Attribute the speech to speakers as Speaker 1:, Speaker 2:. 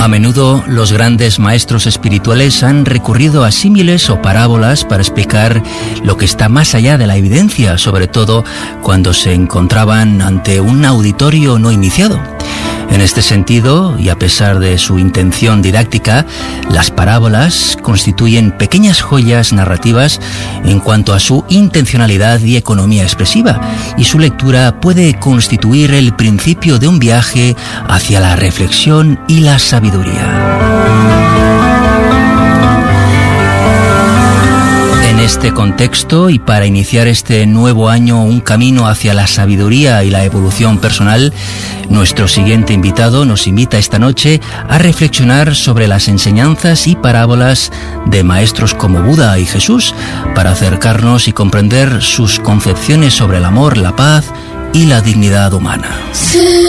Speaker 1: menudo los grandes maestros espirituales han recurrido a símiles o parábolas para explicar lo que está más allá de la evidencia, sobre todo cuando se encontraban ante un auditorio no iniciado. En este sentido, y a pesar de su intención didáctica, las parábolas constituyen pequeñas joyas narrativas en cuanto a su intencionalidad y economía expresiva, y su lectura puede constituir el principio de un viaje hacia la reflexión y la sabiduría. En este contexto, y para iniciar este nuevo año un camino hacia la sabiduría y la evolución personal, nuestro siguiente invitado nos invita esta noche a reflexionar sobre las enseñanzas y parábolas de maestros como Buda y Jesús, para acercarnos y comprender sus concepciones sobre el amor, la paz y la dignidad humana.